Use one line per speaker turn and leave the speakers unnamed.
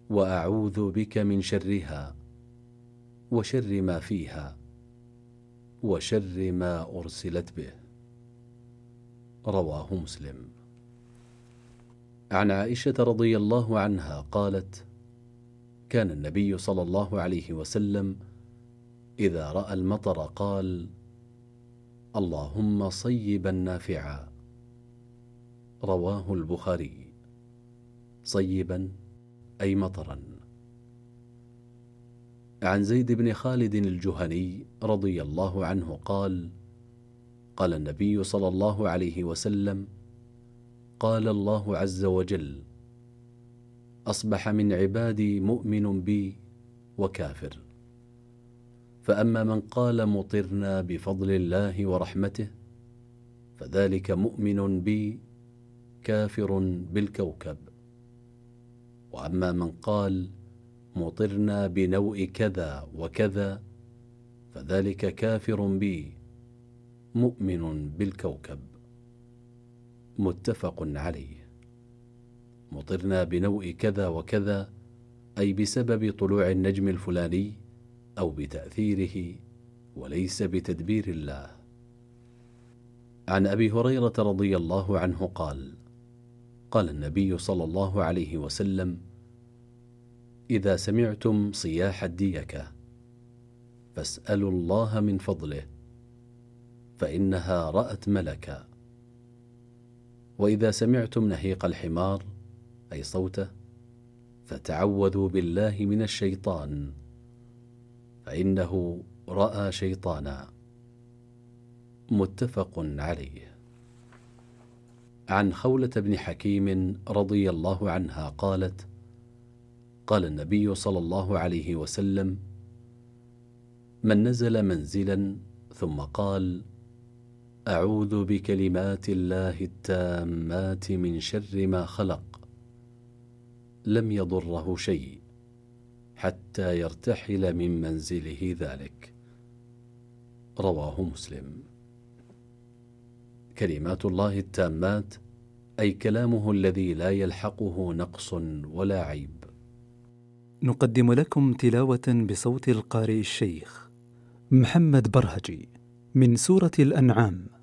وأعوذ بك من شرها وشر ما فيها وشر ما أرسلت به. رواه مسلم. عن عائشة رضي الله عنها قالت: كان النبي صلى الله عليه وسلم إذا رأى المطر قال: اللهم صيبا نافعا. رواه البخاري. صيبا أي مطرا. عن زيد بن خالد الجهني رضي الله عنه قال: قال النبي صلى الله عليه وسلم: قال الله عز وجل: أصبح من عبادي مؤمن بي وكافر، فأما من قال مطرنا بفضل الله ورحمته فذلك مؤمن بي كافر بالكوكب، وأما من قال مطرنا بنوء كذا وكذا فذلك كافر بي مؤمن بالكوكب. متفق عليه. مطرنا بنوء كذا وكذا أي بسبب طلوع النجم الفلاني أو بتأثيره، وليس بتدبير الله. عن أبي هريرة رضي الله عنه قال: قال النبي صلى الله عليه وسلم: إذا سمعتم صياح الديكة فاسألوا الله من فضله فإنها رأت ملكا، وإذا سمعتم نهيق الحمار أي صوته فتعوذوا بالله من الشيطان فإنه رأى شيطانا. متفق عليه. عن خولة بن حكيم رضي الله عنها قالت: قال النبي صلى الله عليه وسلم: من نزل منزلا ثم قال: أعوذ بكلمات الله التامات من شر ما خلق، لم يضره شيء حتى يرتحل من منزله ذلك. رواه مسلم. كلمات الله التامات أي كلامه الذي لا يلحقه نقص ولا عيب.
نقدم لكم تلاوة بصوت القارئ الشيخ محمد برهجي من سورة الأنعام